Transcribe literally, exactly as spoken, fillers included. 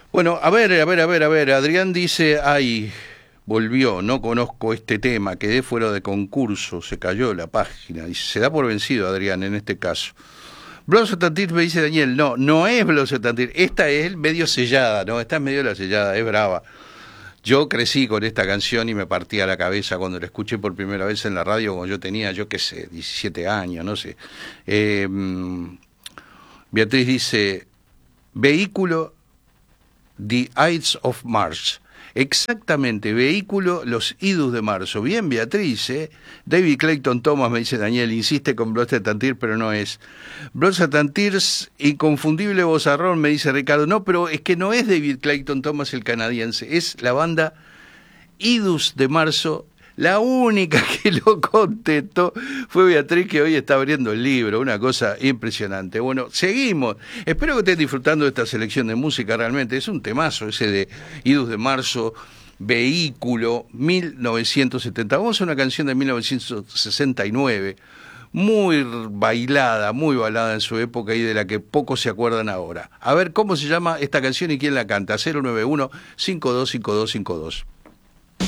Bueno, a ver, a ver, a ver, a ver. Adrián dice, ay, volvió, no conozco este tema, quedé fuera de concurso, se cayó la página. Y se da por vencido, Adrián, en este caso. Blossotantir me dice Daniel, no, no es Blossotantir, esta es medio sellada, ¿no? Esta es medio la sellada, es brava. Yo crecí con esta canción y me partía la cabeza cuando la escuché por primera vez en la radio, cuando yo tenía, yo qué sé, diecisiete años, no sé. Eh, Beatriz dice, vehículo The Ides of March. Exactamente, vehículo, los idus de marzo. Bien, Beatriz, ¿eh? David Clayton Thomas, me dice Daniel, insiste con Blossotantir, pero no es. Blossotantir's inconfundible vozarrón, me dice Ricardo. No, pero es que no es David Clayton Thomas el canadiense, es la banda Idus de marzo. La única que lo contestó fue Beatriz, que hoy está abriendo el libro, una cosa impresionante. Bueno, seguimos. Espero que estén disfrutando de esta selección de música, realmente. Es un temazo ese de Idus de marzo, Vehículo, mil novecientos setenta. Vamos a una canción de mil novecientos sesenta y nueve, muy bailada, muy bailada en su época y de la que pocos se acuerdan ahora. A ver cómo se llama esta canción y quién la canta. cero nueve uno, cinco dos cinco dos cinco dos.